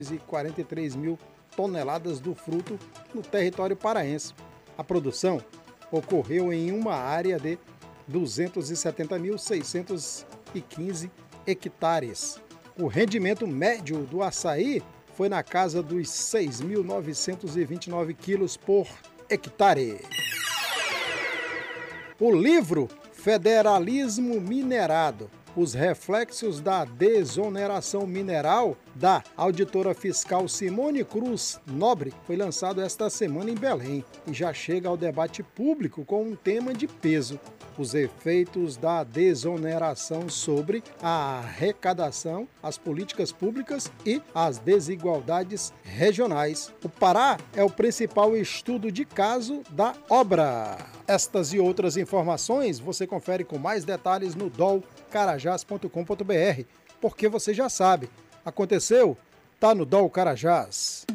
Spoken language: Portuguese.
e 43 mil toneladas do fruto no território paraense. A produção ocorreu em uma área de 270.615 hectares. O rendimento médio do açaí foi na casa dos 6.929 quilos por hectare. O livro Federalismo Minerado: os reflexos da desoneração mineral, da auditora fiscal Simone Cruz Nobre, foi lançado esta semana em Belém e já chega ao debate público com um tema de peso: os efeitos da desoneração sobre a arrecadação, as políticas públicas e as desigualdades regionais. O Pará é o principal estudo de caso da obra. Estas e outras informações você confere com mais detalhes no dolcarajás.com.br, porque você já sabe, aconteceu, tá no Dol Carajás.